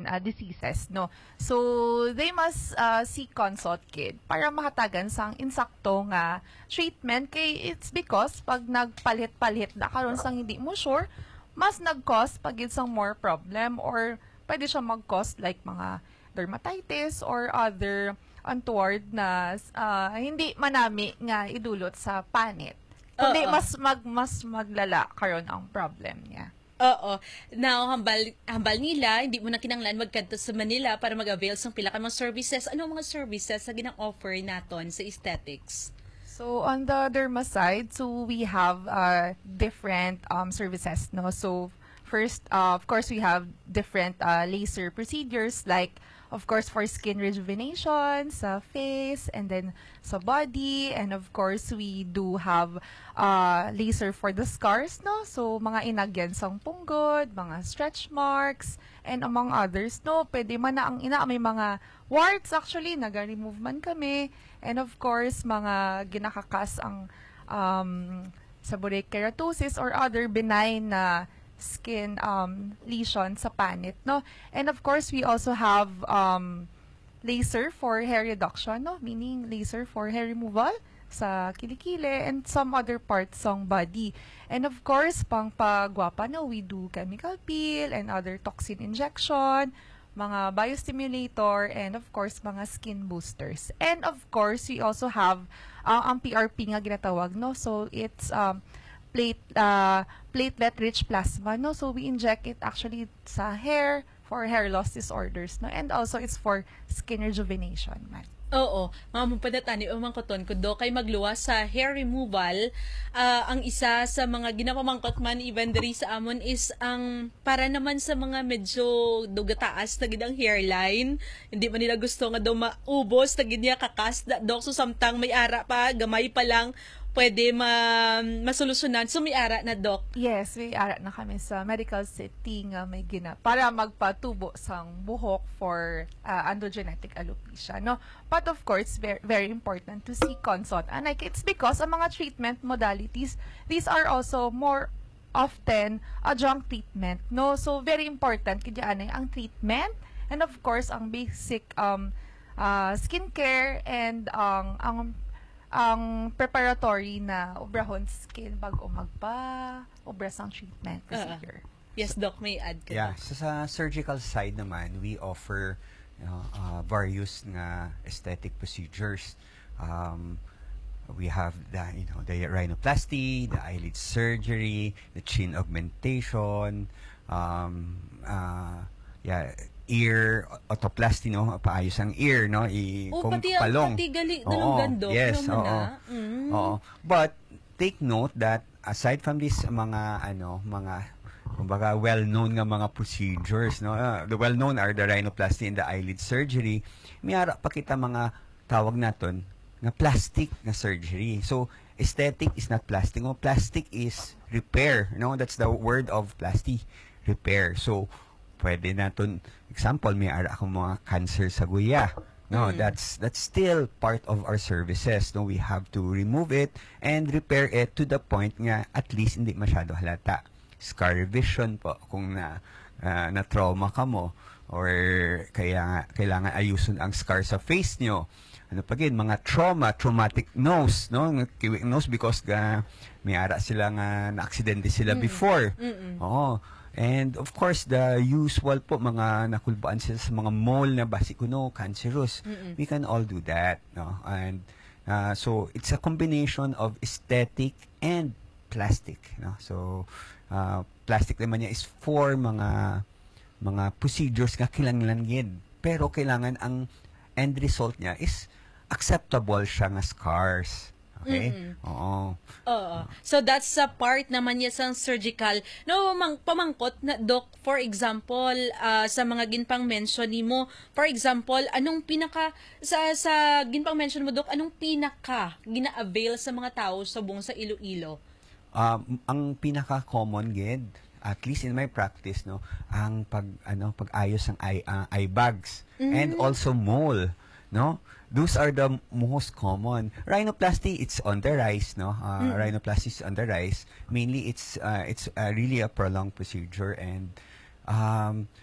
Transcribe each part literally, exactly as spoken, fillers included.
skin uh, diseases, no? So, they must uh, seek consult kid para mahatagan sang insakto nga treatment kay it's because pag nagpalit-palit na karon sang hindi mo sure, mas nag-cause pag yun sang more problem or pwede siya mag-cause like mga dermatitis or other untoward na uh, hindi manami nga idulot sa panit. Kundi Oo. mas mag mas maglala karon ang problem niya. Oo. Now, hambal, hambal nila, hindi mo na kinanglan magkanto sa Manila para mag-avail sa pila ka mga services. Ano mga services na ginang-offer naton sa aesthetics? So, on the derma side, so we have uh, different um, services, no? So, first, uh, of course, we have different uh, laser procedures like, of course, for skin rejuvenation, sa face, and then sa body. And of course, we do have uh, laser for the scars, no? So, mga inagyan sang punggod, mga stretch marks, and among others, no? Pwede man na ang ina, may mga warts actually, naga-remove man kami. And of course, mga ginakakas ang um, seborrheic keratosis or other benign na skin um, lesion sa panit, no? And of course, we also have um, laser for hair reduction, no? Meaning laser for hair removal sa kilikili and some other parts ng body. And of course, pang pagwapa, no? We do chemical peel and other toxin injection, mga biostimulator, and of course, mga skin boosters. And of course, we also have uh, ang P R P nga ginatawag, no? So, it's um, plate uh, platelet-rich plasma, no? So, we inject it actually sa hair for hair loss disorders, no? And also, it's for skin rejuvenation, man. Oo, mga mapadatani o mga koton ko do kay magluwas sa hair removal. Uh, ang isa sa mga ginapamangkot man even diri sa amon is ang para naman sa mga medyo dugataas na gid ang hairline. Hindi man nila gusto nga daw maubos na gid niya kakas da dok, so samtang may ara pa, gamay pa lang pwede ma masolusyonan. So may ara na, Doc? Yes, may ara na kami sa medical setting nga may gina para magpatubo sang buhok for uh, androgenetic alopecia, no? But of course, very, very important to seek consult. And like, it's because ang mga treatment modalities, these are also more often adjunct treatment, no? So very important kaya anay ang treatment and of course ang basic um uh, skincare and ang um, ang ang preparatory na obrahon skin bago magpa obra sang treatment procedure. Uh, yes, Doc, may add ka. Yeah, so sa surgical side naman, we offer you know, uh, various nga aesthetic procedures. Um, we have the you know the rhinoplasty, the eyelid surgery, the chin augmentation, um, uh, yeah, ear otoplasty, no, paayos ang ear, no, i oh, kung pati, palong. Pati gali, dalawang gando. Yes, oo. Mm. Oo. But take note that aside from this mga ano, mga kumbaga well-known nga mga procedures, no, uh, the well-known are the rhinoplasty and the eyelid surgery. May ara pa kita mga tawag naton nga plastic na surgery. So aesthetic is not plastic. No, plastic is repair, no, that's the word of plasty, repair. So pwede naton example may ara akong mga cancer sa guya, no, mm. that's that's still part of our services, no, we have to remove it and repair it to the point nga at least hindi masyado halata. Scar revision po kung na uh, na trauma ka mo or kaya kailangan ayusin ang scar sa face nyo. Ano pa gid mga trauma, traumatic nose, no, kiwik nose because ga may ara sila nga na aksidente sila mm. before. Mm-mm. Oo. And of course, the usual po, mga nakulbaan sila sa mga mole na basikuno, cancerous. Mm-mm. We can all do that, no? And uh, so, it's a combination of aesthetic and plastic, no? So, uh, plastic naman niya is for mga mga procedures nga kailangan gid. Pero kailangan ang end result niya is acceptable siya nga scars. Okay? Mm-hmm. Oo. Oo. So that's a part naman niya sa surgical. No, mang, pamangkot na, Doc, for example, uh, sa mga ginpang mention ni mo, for example, anong pinaka, sa, sa ginpang mention mo, Doc, anong pinaka gina-avail sa mga tao sa buong sa Iloilo? Um, ang pinaka-common gid, at least in my practice, no, ang pag ano pag-ayos ng eye, uh, eye bags mm-hmm. and also mole, no. Those are the most common. Rhinoplasty, it's on the rise, no? Uh, mm. Rhinoplasty is on the rise. Mainly, it's uh, it's uh, really a prolonged procedure, and um,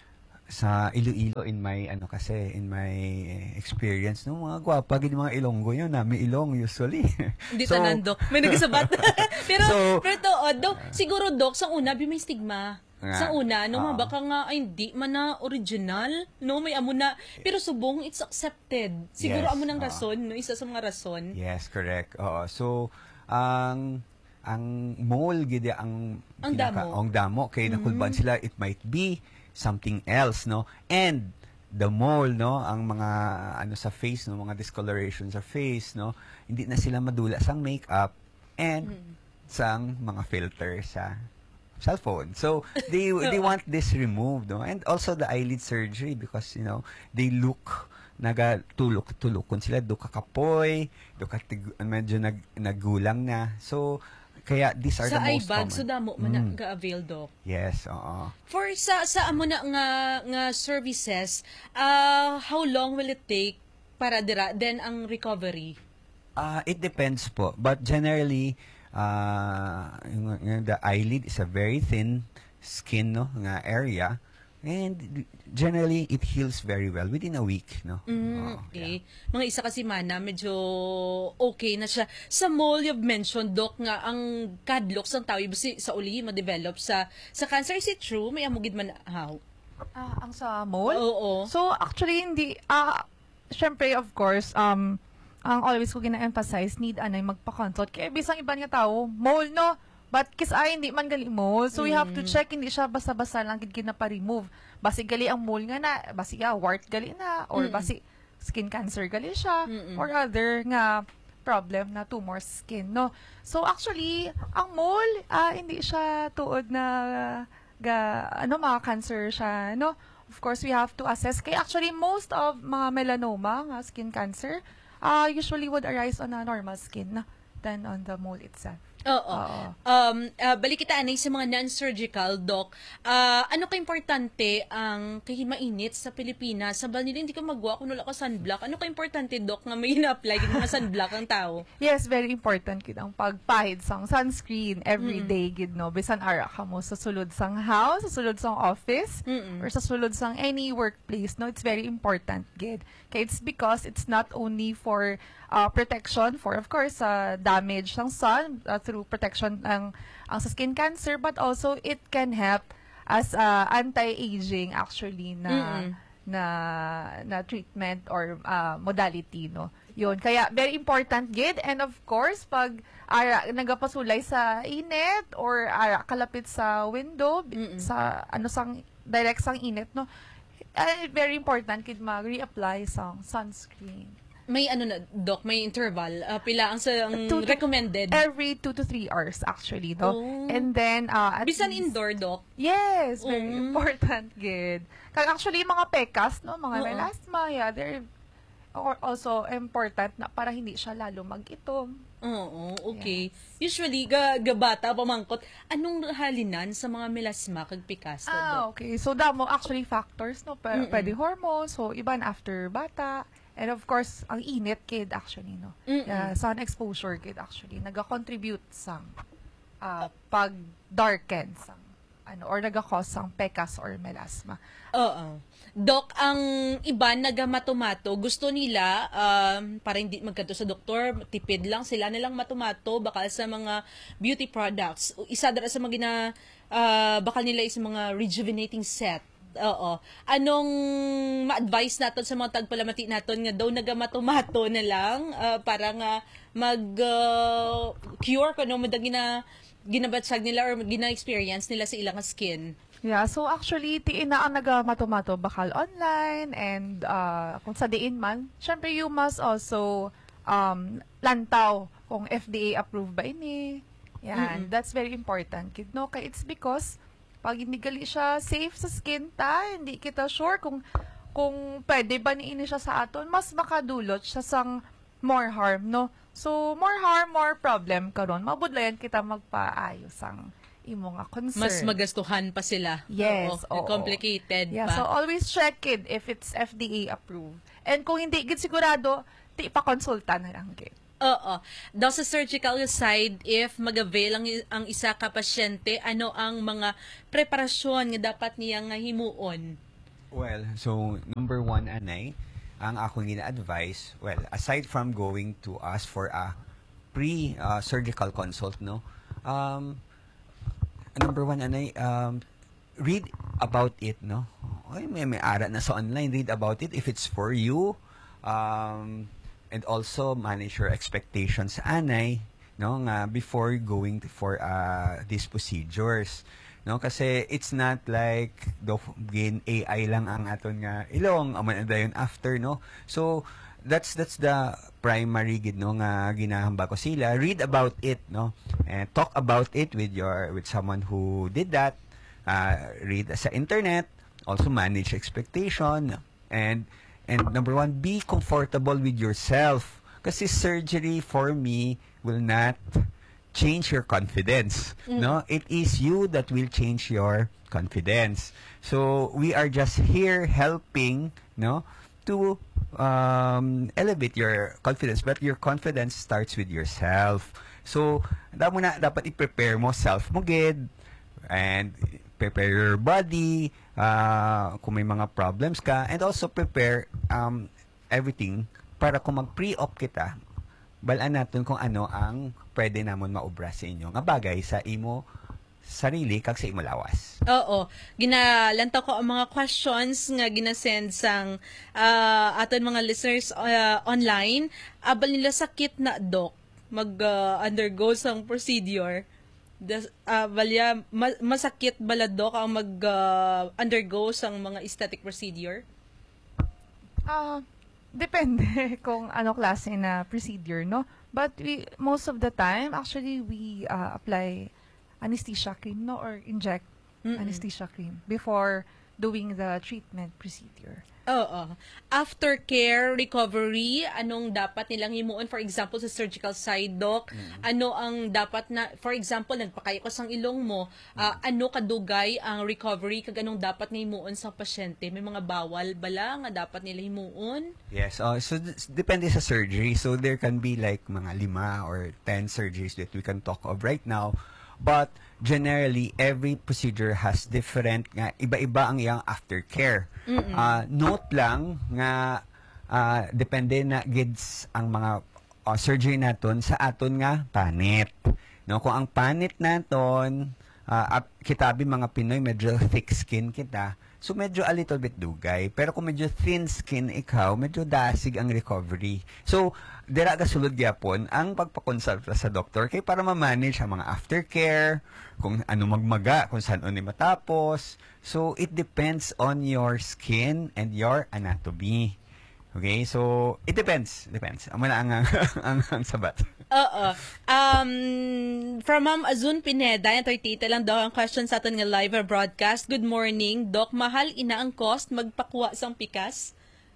sa Iloilo in my ano kasi in my experience no mga gwapa gid mga Ilonggo yun nami ilong usually. Hindi tanan, Dok. May nagsabat. pero, So- pero to, oh, Dok, siguro, Dok, sa una, may stigma. Nga. Sa una, no, Oo. baka nga, ay, hindi man na original, no, may amo na, pero subong, it's accepted. Siguro Yes, amo ng oo. rason, no, isa sa mga rason. Yes, correct. Oo. So ang ang mole gid ang Ang damo. ang damo kay nakulban sila it might be something else no and the mole no ang mga ano sa face no mga discoloration sa face no hindi na sila madula sang makeup and sang mga filter sa cellphone. So they they want this removed no and also the eyelid surgery because you know they look naga tulok tulokon sila do kakapoy do katig medyo nag nagulang na so kaya these are Sa the most eyebag, common. so damo man Mm. na ga-avail, Dok. Yes, oo. For sa sa amo na nga nga services, uh, how long will it take para dira then ang recovery? Uh, it depends po. But generally, uh, yung, yung the eyelid is a very thin skin no, nga area. And generally, it heals very well within a week. No? Mm, Oo, okay. Mga isa kasi mana, medyo okay na siya. Sa mole, you've mentioned, Doc, nga ang kadlok sa tao, basi sa uli, ma-develop sa sa cancer. Is it true? May amugid man how? Ah, ang sa mole? Oo. So, actually, hindi, ah, syempre, of course, um, ang always ko gina-emphasize, need anay magpa-consult. Kaya bisang iba nga tao, mole, no? But kis ay hindi man gali mole. So, we have to check, hindi siya basta-basta lang gid gina-pa-remove. Basi gali ang mole nga na, basi nga, wart gali na, or basi skin cancer gali siya, or other nga problem na tumor skin, no? So, actually, ang mole, ah, hindi siya tuod na ga, ano, mga cancer siya, no? Of course, we have to assess. Kaya actually, most of mga melanoma, nga skin cancer, uh, usually would arise on a normal skin na than on the mole itself. Oo. Oo. Um, uh, balik kita anay sa mga non-surgical, Doc. Uh, ano ka importante ang kay mainit sa Pilipinas? Sa nila hindi ka magwa kung wala ka sunblock. Ano ka importante, Doc, nga may ina-apply yung mga sunblock ang tao? Yes, very important gid ang pagpahid sang sunscreen every day gid no. Bisan ara ka mo sa sulod sang house, sa sulod sang office, Mm-mm. or sa sulod sang any workplace, no. It's very important gid. Kaya it's because it's not only for uh, protection for of course uh, damage ng sun uh, through protection ang ang sa skin cancer, but also it can help as uh, anti-aging actually na Mm-mm. na na treatment or uh, modality no yun kaya very important gid. And of course pag ara nagapasulay sa init or ara kalapit sa window Mm-mm. sa ano sang direct sang init no, uh, very important gid mag-reapply sang sunscreen May ano na, Doc, may interval. Uh, pila ang sa ang Two to- recommended. every two to three hours actually no. Oh. And then uh, at Bisan least- indoor, Doc. Yes, very Mm. important, good. Kag actually, mga pekas, no, mga Oo. melasma, yeah, they're or also important na para hindi siya lalo mag-itom. Oo, okay. Usually, ga, gabata, pamangkot, anong halinan sa mga melasma kag pikas, Ah, Doc? okay. So, damo actually factors, no, Mm-mm. P- pwede hormones, so iban after bata, and of course, ang init kid actually, no. Mm-mm. Yeah, sun exposure kid actually, naga-contribute sang uh, pag-darken sang ano, or naga-cause sang pekas or melasma. Oo. Doc, ang iba nagamatomato, gusto nila, um, para hindi magkanto sa doktor, tipid lang, sila nilang matomato, bakal sa mga beauty products. Isa dara sa mga gina, ah, bakal nila is mga rejuvenating set. Oo. Anong ma-advise naton sa mga tagpalamati naton nga daw nagamatomato na lang ah, para nga mag-cure ko no, madag gina, ginabatsag nila or gina-experience nila sa ilang skin. Yeah, so actually, tiin na ang naga-mato-mato bakal online and uh, kung sa diin man, syempre you must also um, lantaw kung F D A approved ba ini. Yan, Mm-mm. that's very important. Kid, no? Kaya it's because pag hindi gali siya safe sa skin ta, hindi kita sure kung kung pwede ba ni ini siya sa aton, mas makadulot siya sang more harm, no? So, more harm, more problem karon. Mabudlayan kita magpaayos ang imo nga concern. Mas magastuhan pa sila. Yes, Oo, oo. complicated Yeah, pa. so always check it if it's F D A approved. And kung hindi gid sigurado, ti pa-konsulta na lang gid. Oo. Daw sa surgical side, if mag-avail ang, ang isa ka pasyente, ano ang mga preparasyon nga dapat niya nga himuon? Well, so number one, anay, ang akong gina-advise, well, aside from going to us for a pre-surgical consult, no, um, number one, anay, um, read about it, no? Ay, may, may ara na sa online, read about it if it's for you, um, and also manage your expectations, anay, no, nga, before going to, for uh, these procedures. No, kasi it's not like do gain A I lang ang aton nga ilong aman and dayon after, no. So that's that's the primary gid, no, nga ginahamba ko sila, read about it, no, and talk about it with your with someone who did that, uh, read sa internet, also manage expectation, and and number one, be comfortable with yourself, kasi surgery for me will not change your confidence, mm. no, it is you that will change your confidence. So we are just here helping, no, to um, elevate your confidence, but your confidence starts with yourself. So damo na dapat i-prepare mo self mo gid, and prepare your body uh, kung may mga problems ka, and also prepare um, everything para kung mag-pre-op kita, balaan natin kung ano ang pwede namon maobra sa inyo nga bagay sa imo sarili kag sa imo lawas. Oo. Ginalantaw ko ang mga questions nga ginasend sang uh, aton mga listeners uh, online. Abal nila sakit na, Doc, mag-undergo uh, sang procedure. Das, uh, balya, ma- masakit bala, Doc, ang mag-undergo uh, sang mga aesthetic procedure? Ah... Uh, Depende kung ano klase na procedure, no? But we, most of the time, actually, we uh, apply anesthesia cream, no? Or inject Mm-mm. anesthesia cream before doing the treatment procedure. Oo. Aftercare, recovery, anong dapat nilang himuon? For example, sa surgical side, Doc, mm-hmm. ano ang dapat na, for example, nagpakayakos ang ilong mo, mm-hmm. uh, ano kadugay ang recovery, kag anong dapat na himuon sa pasyente? May mga bawal bala nga dapat nila himuon? Yes. Uh, so, d- depende sa surgery. So, there can be like mga lima or ten surgeries that we can talk of right now. But generally, every procedure has different nga iba-iba ang iyang aftercare. Uh, note lang nga uh, depende na gids ang mga uh, surgery naton sa aton nga panit. No, kung ang panit naton uh, kitabi mga Pinoy medyo thick skin kita, so medyo a little bit dugay. Pero kung medyo thin skin ikaw, medyo dasig ang recovery. So dira ka sulod gyapon ang pagpakonsulta sa doktor kay para ma-manage ang mga aftercare, kung ano magmaga, kung saan ni matapos. So it depends on your skin and your anatomy. Okay? So it depends, depends. Amo na ang ang, ang, ang sabat. Oo. Um, from Ma'am Azun Pineda, yung thirty lang daw ang question sa aton nga live broadcast. Good morning, Doc. Mahal ina ang cost magpakuha sang pikas?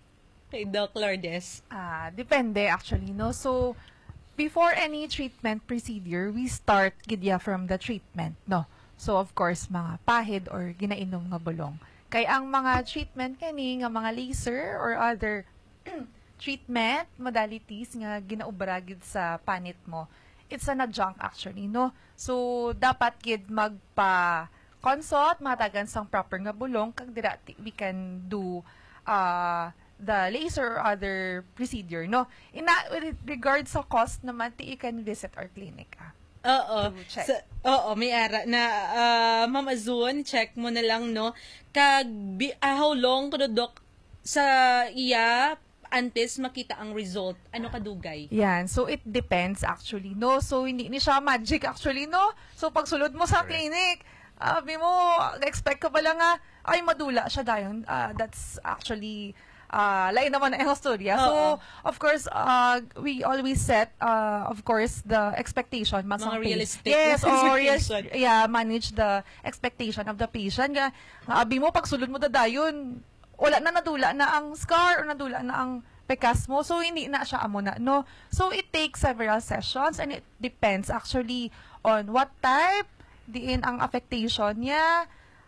Kay Doc Lourdes. Ah, depende actually, no? So, before any treatment procedure, we start gidya from the treatment, no? So, of course, mga pahid or ginainom nga bulong. Kay ang mga treatment kani nga mga laser or other treatment modalities nga ginaubra gid sa panit mo, it's an adjunct actually, no? So, dapat gid magpa consult, matagan sang proper nga bulong kag dira we can do uh, the laser or other procedure, no? In with regards sa cost naman, ti you can visit our clinic, ah. Oo. So, oo, may ara na uh, Ma'am Azun, check mo na lang, no? Kag bi, uh, how long kuno, Doc, sa iya antes makita ang result? Ano kadugay? Yan. So, it depends actually, no? So, hindi ni siya magic actually, no? So, pag sulod mo sa clinic, sabi mo, expect ka ba lang nga, ay, madula siya dayon. Uh, that's actually uh, lain naman ang storya. So, of course, uh, we always set, uh, of course, the expectation. Mga realistic yes, or yes, expectation. yeah, manage the expectation of the patient. Nga, abi mo, pag sulod mo dadayon, wala na nadula na ang scar or nadula na ang pekas mo. So, hindi na siya amo na, no? So, it takes several sessions and it depends actually on what type, diin ang affectation niya,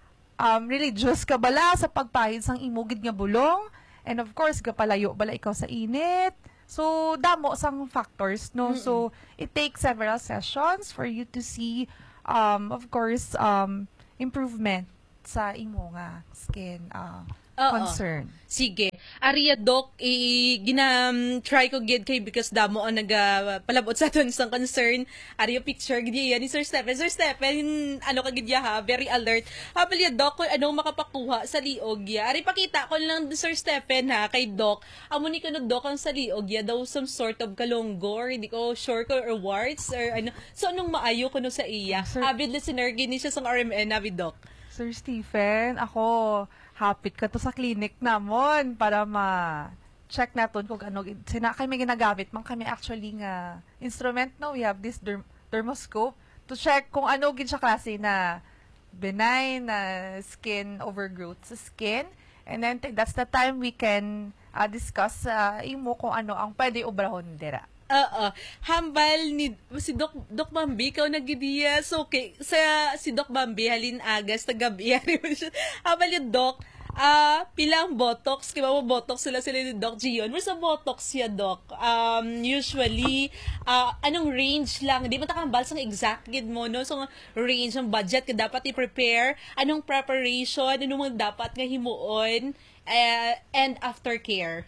um, religious ka bala sa pagpahid sang imugid nga bulong, and of course, gapalayo bala ikaw sa init. So, damo sang factors, no? Mm-mm. So, it takes several sessions for you to see, um, of course, um, improvement sa imo nga skin. Uh, Oo. concern. Sige. Ariya, Doc, i ginam try ko gid kay because damo ang naga palabot sa aton sang concern. Ariya picture gid yan ni Sir Stephen. Sir Stephen, ano ka gid ya ha? Very alert. Habal ya, Doc, kung anong makapakuha sa liog ya. Ari pakita ko lang Sir Stephen ha kay Doc. Amo ni kuno Doc ang sa liog ya daw some sort of kalonggor, hindi ko sure ko or warts or ano. So anong maayo kuno sa iya? Sir- Avid listener gini siya sang R M N avid Doc. Sir Stephen, ako, hapit ka to sa clinic namon para ma-check naton kung ano, sina kami ginagamit man kami actually nga instrument no, we have this derm- thermoscope to check kung ano gid siya klase na benign na skin overgrowth sa skin, and then t- that's the time we can uh, discuss sa uh, imo kung ano ang pwede obrahon dira. Oo. Hambal ni si Doc Doc Bambi ikaw nagidiya. So okay, sa si Doc Bambi halin agas tagabi ari mo siya. Hambal yung Doc ah pilang botox kaya mo botox sila sila ni Doc Gion. Mo sa botox siya Doc. Um usually ah anong range lang, di mo ta kambal sang exact gid mo no. So range ng budget ka dapat i-prepare, anong preparation, anong mga dapat nga himuon uh, and aftercare.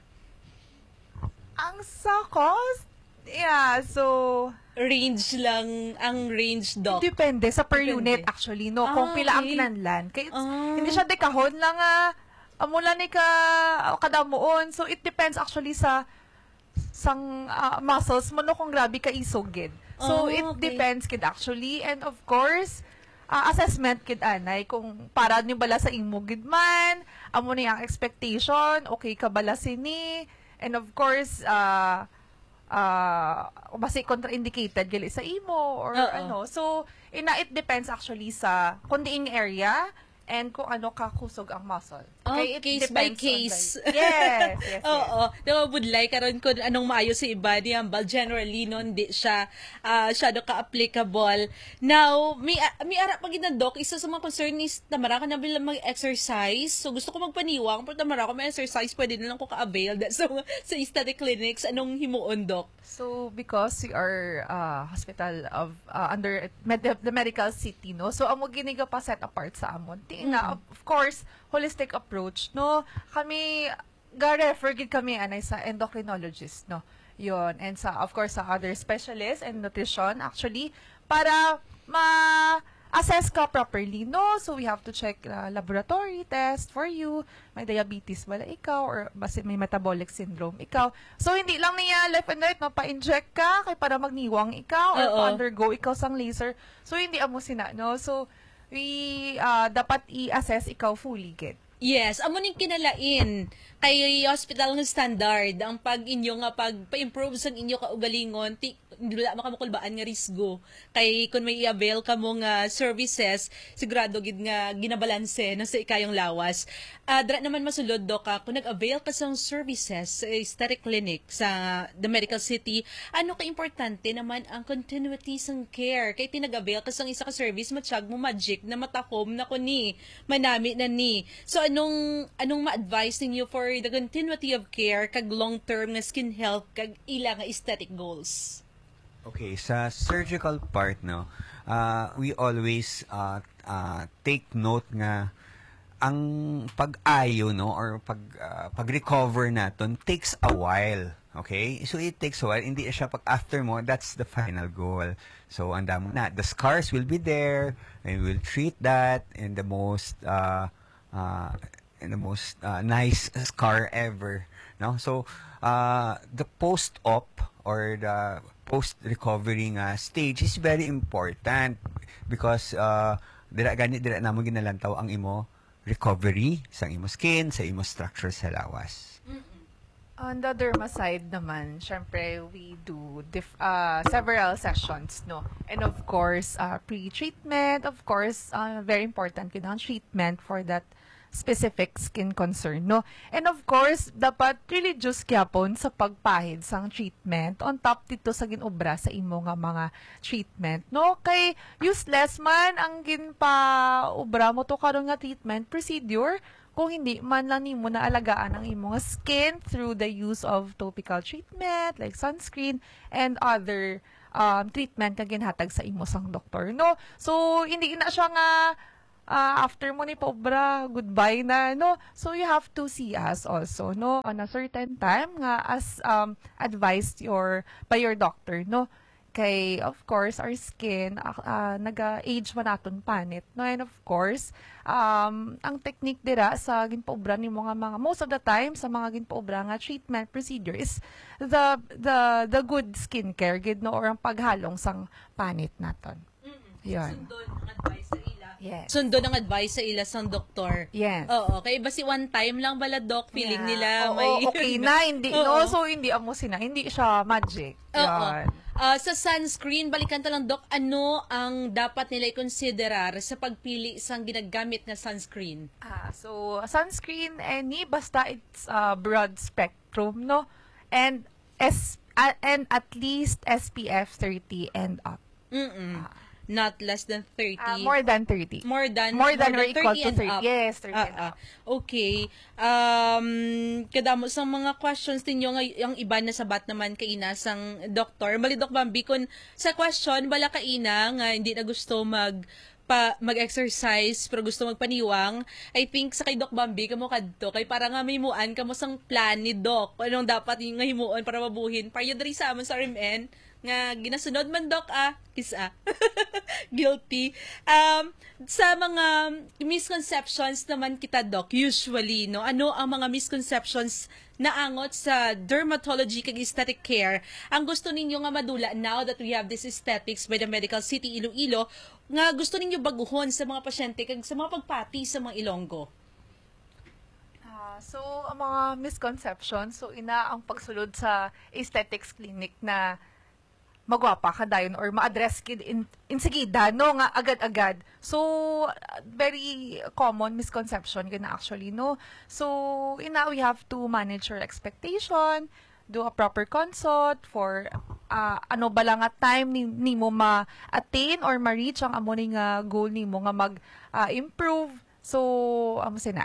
Ang sa cost, yeah, so Range lang ang range, Doc. depende sa per Depende. unit actually no, Ah, kung pila ang okay. kinahanglan. Kaya Ah. hindi siya dekahon lang ah, amula ni ka kadamuon. So it depends actually sa sang ah, muscles mo no kung grabe ka isogid. So Ah, it okay. depends kid actually, and of course ah, assessment kid anay kung para ni bala sa imo gid man, amo ni ang expectation, okay ka bala sini, and of course uh, uh, basi contraindicated gali sa imo or Oo. ano. So, ina it depends actually sa kundiing area and kung ano kakusog ang muscle. Okay, it case by depends on case. the- Yes, yes, yes. Oo. Diba, budlay karon kung anong maayo sa iba niya, but generally, no, hindi siya, uh, siya ka-applicable. Now, may, uh, may ara pag Doc, isa sa mga concern is, tamara ka na bilang mag-exercise. So, gusto ko magpaniwang, pero tamara ko mag-exercise, pwede na lang ko ka-avail. So, sa aesthetic clinics, anong himuon, Doc? So, because we are uh, hospital of uh, under med- the medical city, no? So, amo giniga pa set apart sa amon. Tingna, of, of course, holistic approach, no? Kami, ga-refer gid kami anay sa endocrinologist, no? Yon, and sa, of course, sa other specialists and nutrition, actually, para ma-assess ka properly, no? So, we have to check uh, laboratory test for you. May diabetes wala ikaw, or basi may metabolic syndrome ikaw. So, hindi lang niya left and right, no? Pa-inject ka, kay para magniwang ikaw, or Oo. pa-undergo ikaw sang laser. So, hindi amo sina, no? So, we, uh, dapat i-assess ikaw fully, get. Yes, amo ning kinalain kay hospital nga standard ang pag inyo nga pag pa-improve sa inyo kaugalingon ti hindi wala makamukulbaan nga risgo kay kun may i-avail ka mo nga services sigurado gid nga ginabalanse na sa ikayong lawas. Uh, dra naman masulod do ka kung nag-avail ka sang services sa aesthetic clinic sa the medical city, ano ka importante naman ang continuity sang care kay tinag-avail ka sang isa ka service matsyag mo magic na matahom na kuni manami na ni. So anong anong ma-advise ninyo for the continuity of care kag long-term nga skin health kag ila nga aesthetic goals? Okay, sa surgical part, no, uh, we always uh, uh, take note nga ang pag-ayo, no, or pag, uh, pag-recover naton takes a while. Okay? So, it takes a while. Hindi siya pag after mo, that's the final goal. So, anda mo na. The scars will be there, and we'll treat that in the most, uh, uh, in the most uh, nice scar ever. No? So, uh, the post-op or the post-recovery nga stage is very important because uh, dira gani dira namo ginalantaw ang imo recovery sa imo skin, sa imo structure sa lawas. On the derma side naman, syempre, we do dif- uh, several sessions, no? And of course, uh, pre-treatment, of course, uh, very important yun ang treatment for that specific skin concern, no? And of course, dapat really just kyapon sa pagpahid sang treatment on top dito sa ginobra sa imo nga mga treatment, no? Kay useless man ang ginpa obra mo to karon nga treatment procedure kung hindi man lang nimo naalagaan ang imo nga skin through the use of topical treatment like sunscreen and other um, treatment nga ginhatag sa imo sang doktor, no? So, hindi na siya nga ah, after mo ni pobra, goodbye na, no? So you have to see us also, no? On a certain time nga as um, advised your by your doctor, no? Kay, of course, our skin, uh, uh, naga-age man naton panit, no? And of course, um, ang technique dira sa ginpaobra ni mga mga, most of the time, sa mga ginpaobra nga treatment procedure is the, the, the good skincare, gid, no? Or ang paghalong sang panit naton. Yun. Sundon ang advice sa ila. Yes. Sundon ang advice sa ila sang doktor. Yes. Oo, kaya ba si one time lang bala doc feeling Yeah. nila Oo, may okay na, hindi, Oo. no? So, hindi amo sina, hindi siya magic. Oo. Yan. Ah, sa sunscreen, balikan ta lang doc, ano ang dapat nila i-considerar sa pagpili sang ginagamit na sunscreen? Ah, so, sunscreen, any, basta it's uh, broad spectrum, no? And, S, uh, and at least S P F thirty and up. Mm-mm. Not less than thirty. Ah, more than thirty. More than More than or equal to and thirty. up. Yes, thirty Ah, and ah. up. Okay. Um, kadamo sa mga questions ninyo nga yung iba na sabat naman kay ina sang doktor. Malidok Bambi kun sa question bala ka ina nga hindi na gusto mag pa mag-exercise pero gusto magpaniwang. I think sa kay Doc Bambi kamo kadto kay para nga may muan kamo sang plan ni Doc. Anong dapat yung nga himuon para mabuhin. Payo diri sa amon sa R M N nga ginasunod man Doc ah kisa guilty um sa mga misconceptions naman kita Doc usually no ano ang mga misconceptions na angot sa dermatology kag aesthetic care ang gusto ninyo nga madula now that we have this aesthetics by the Medical City Iloilo nga gusto ninyo baguhon sa mga pasyente kag sa mga pagpati sa mga Ilonggo. Ah, so, ang mga misconceptions, so ina ang pagsulod sa aesthetics clinic na magwapa ka dayon or ma-address kid in, in sigida, no, nga agad-agad. So, uh, very common misconception gina actually, no? So, ina, we have to manage your expectation, do a proper consult for uh, ano ba lang nga time ni, ni mo ma-attain or ma-reach ang amo ni nga goal ni mo nga mag-improve. so, amo sina.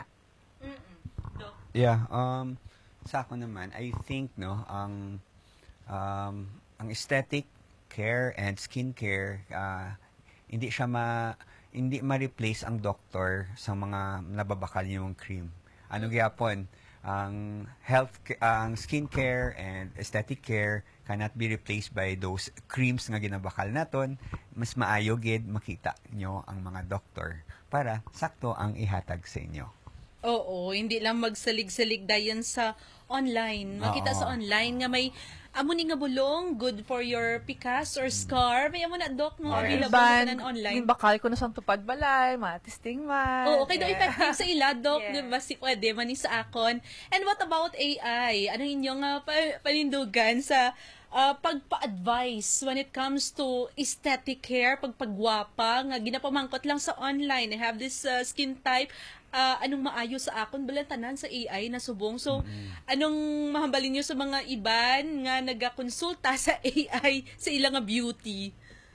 Yeah, um, sa ako naman, I think, no, ang, um, ang aesthetic care and skincare, uh, hindi siya ma, hindi ma-replace ang doctor sa mga nababakal niyong cream. Ano gyapon, ang health, ang skincare and aesthetic care cannot be replaced by those creams nga ginabakal naton. Mas maayo gid makita nyo ang mga doctor para sakto ang ihatag sa inyo. Oo, hindi lang magsalig-salig dayon sa online. Makita Oo. sa online nga may amo ni nga bulong good for your pikas or scar. May amo na doc no Yes. available Iban, na online. yung bakal ko na sa tupad balay, matisting man. Oo, kay do Yeah. effective sa ila doc, Yes. di ba si pwede man ni sa akon. And what about A I? Ano inyong uh, pa- panindugan sa uh, pagpa-advise when it comes to aesthetic care, pagpagwapa, nga ginapamangkot lang sa online. I have this uh, skin type, uh, anong maayo sa akon, balang tanan sa A I na subong. So, anong mahambalin nyo sa mga iban nga nagakonsulta sa A I sa ilang nga beauty?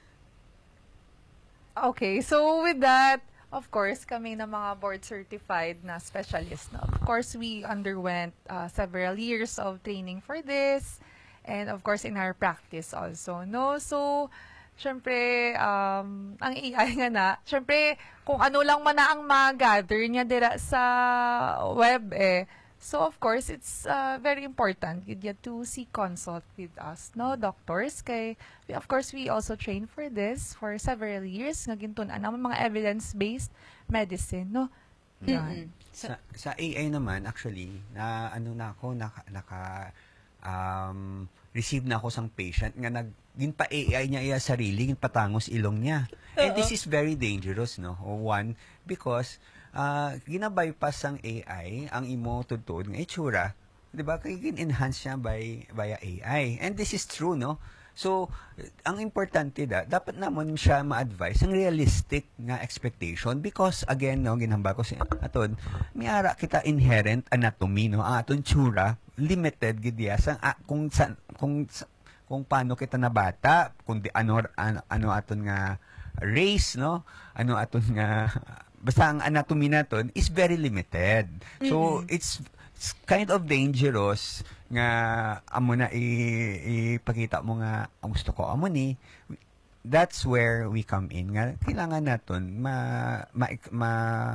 Okay, so with that, of course, kami na mga board-certified na specialist na. Of course, we underwent uh, several years of training for this. And of course, in our practice also, no? So, syempre, um, ang A I nga na, syempre, kung ano lang man na ang ma-gather niya dira sa web, eh. So, of course, it's uh, very important you get to seek consult with us, no, doctors. Kay, we, of course, we also train for this for several years. Nga gintunan naman mga evidence-based medicine, no? Yan. Sa, sa A I naman, actually, na ano na ako, naka, naka um, receive na ako sang patient nga nag ginpa A I niya iya sarili, ginpatangos ilong niya. And this is very dangerous, no? One, because uh, gina-bypass sang A I ang imo tudtod nga itsura, 'di ba? Kay gin-enhance siya by via A I. And this is true, no? So, ang importante da, dapat naman siya ma-advise ang realistic nga expectation because again, no, ginhambal ko si aton, miara kita inherent anatomy, no, ang aton tsura limited gid ya sa ah, kung sa, kung sa- kung paano kita nabata, kung di, ano, ano ano aton nga race, no, ano aton nga basta ang anatomy naton is very limited. So it's, it's kind of dangerous nga amo na i- ipakita mo nga ang gusto ko amo ni that's where we come in. Nga, kailangan natin ma, ma, ma,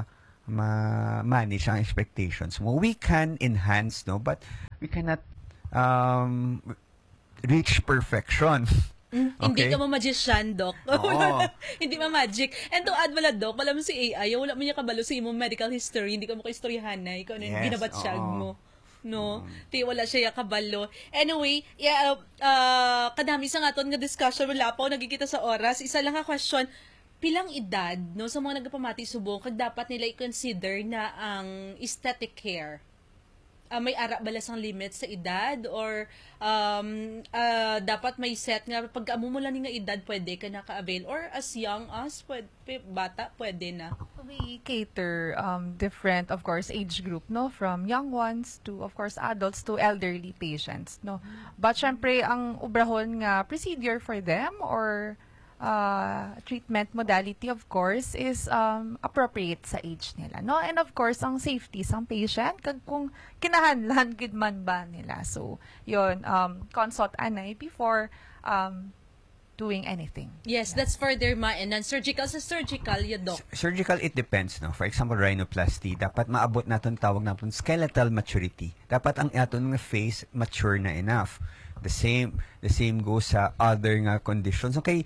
ma manage ang expectations mo. We can enhance, no, but we cannot um, reach perfection. Mm, Hindi Okay? ka ma-magician, Doc. Oo. Hindi ma-magic. And to add wala, Doc, wala mo si A I, wala mo niya kabalo sa imong medical history, hindi ka mo ka-istoryahan na, ikaw na yung Yes, ginabatsyag oo. mo. No? Ti wala siya kabalo. Anyway, yeah, uh, uh, kadami sa nga nga discussion, wala pa ako nagkikita sa oras. Isa lang ka question, pilang edad, no, sa mga nagpamati subong, kag dapat nila i-consider na ang aesthetic care? Ah, may ara ba lasang limit sa edad or um, ah, dapat may set nga pag amo mo lang nga edad pwede ka naka-avail or as young as pwede, bata pwede na. We cater um, different, of course, age group, no? From young ones to, of course, adults to elderly patients, no? But syempre, ang ubrahon nga procedure for them or uh, treatment modality, of course, is um, appropriate sa age nila, no? And of course, ang safety sang patient, kag kung kinahanglan gid man ba nila. So, yon um, consult anay before um, doing anything. Yes, that's further ma and then surgical sa surgical ya doc. Surgical, it depends, no? For example, rhinoplasty, dapat maabot natin tawag natin skeletal maturity. Dapat ang aton nga face mature na enough. The same the same goes sa other nga conditions. Okay,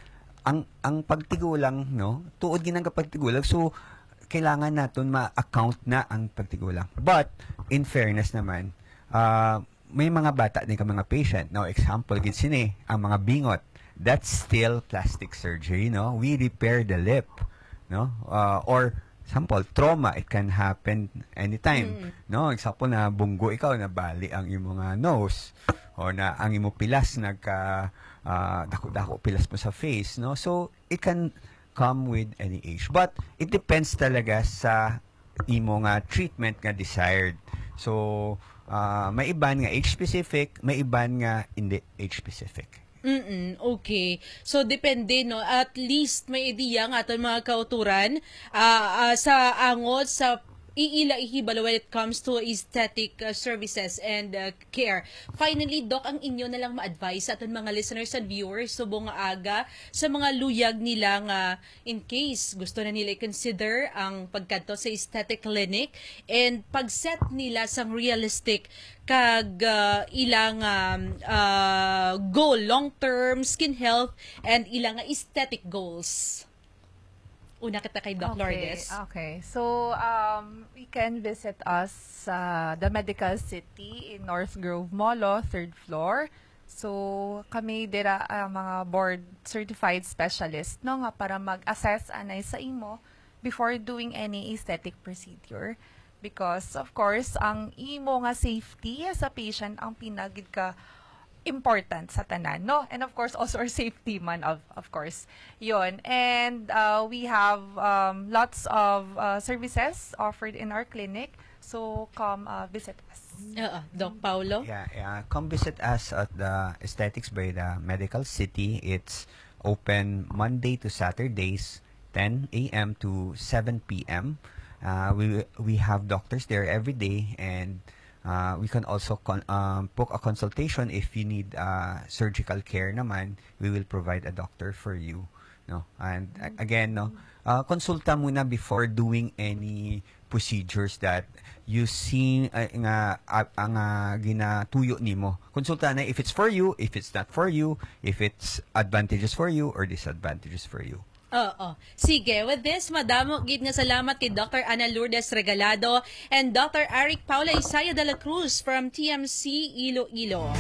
ang ang pagtigulang, no? Tuod ginang pagtigulang. So kailangan naton ma-account na ang pagtigulang. But in fairness naman, uh, may mga bata din ka mga patient. Now, example gid sini ang mga bingot. That's still plastic surgery, no? We repair the lip, no? Uh, or example, trauma, it can happen anytime, no? Example na bunggo ikaw na bali ang imong nga nose or na ang imong pilas nagka uh, dako-dako pilas mo sa face, no? So it can come with any age, but it depends talaga sa imong nga treatment nga desired. So uh, may iban nga age specific, may iban nga hindi age specific. Mm okay. So, depende, no? At least may idea nga aton mga kauturan ah, ah, sa angot, sa iila ihibalo when it comes to aesthetic uh, services and uh, care. Finally, Doc, ang inyo na lang ma-advise sa aton mga listeners and viewers subong nga aga sa mga luyag nila nga in case gusto na nila i-consider ang pagkanto sa aesthetic clinic and pag-set nila sang realistic kag uh, ilang um, uh, goal, long-term skin health and ilang uh, aesthetic goals. Una kita kay Doc Lourdes. Okay. So, um, we can visit us sa The Medical City in North Grove Molo, third floor. So, kami dira uh, mga board certified specialist, no, nga para mag-assess anay sa imo before doing any aesthetic procedure. Because, of course, ang imo nga safety sa patient ang pinagid ka important sa tanan, no? And of course, also our safety man, of of course. Yon. And uh, we have um, lots of uh, services offered in our clinic. So, come uh, visit us. Oo, Doc Paulo. Yeah, yeah. Come visit us at the Aesthetics by the Medical City. It's open Monday to Saturdays, ten a.m. to seven p.m. Uh, we we have doctors there every day, and Uh, we can also con- um, book a consultation if you need uh, surgical care naman. We will provide a doctor for you, no? And uh, again, no, uh, konsulta muna before doing any procedures that you see uh, nga uh, ang uh, ginatuyo nimo. Konsulta na if it's for you, if it's not for you, if it's advantageous for you or disadvantageous for you. Oo. Sige, with this, madamo gid nga salamat kay Doctor Ana Lourdes Regalado and Doctor Eric Paula Isaya de la Cruz from T M C Iloilo.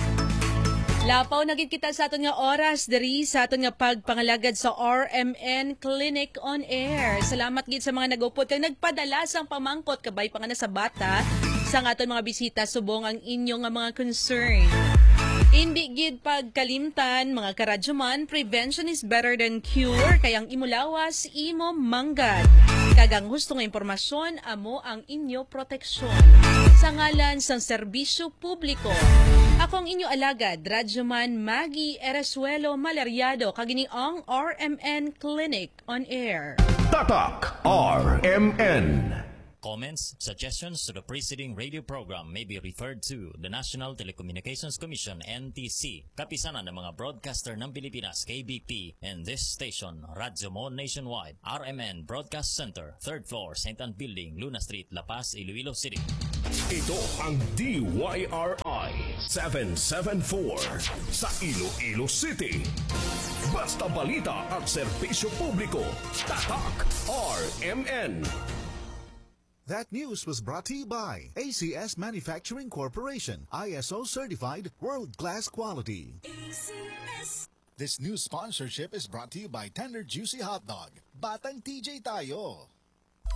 Lapaw na gid kita sa aton nga oras diri sa aton nga pagpangalagad sa R M N Clinic on Air. Salamat gid sa mga nag-upod kag nagpadala sang pamangkot kabay pa nga na sa bata sa aton mga bisita subong ang inyo nga mga concern. Hindi gid pagkalimtan, mga karadyoman, prevention is better than cure, kayang imulawas, imo manggad. Kagang gusto nga impormasyon, amo ang inyo proteksyon. Sa ngalan sang serbisyo publiko, akong inyo alagad, Radyoman Maggie Eresuelo Malariado, kagini ang R M N Clinic on Air. Tatak R M N. Comments, suggestions to the preceding radio program may be referred to the National Telecommunications Commission N T C, kapisanan ng mga broadcaster ng Pilipinas K B P, and this station, Radyo Mo Nationwide, R M N Broadcast Center, third floor, Saint Anne Building, Luna Street, La Paz, Iloilo City. Ito ang D Y R I seven seven four sa Iloilo City. Basta balita at serbisyo publiko. Tatak R M N. That news was brought to you by A C S Manufacturing Corporation, I S O certified world-class quality. A C S. This news sponsorship is brought to you by Tender Juicy Hot Dog. Batang T J tayo.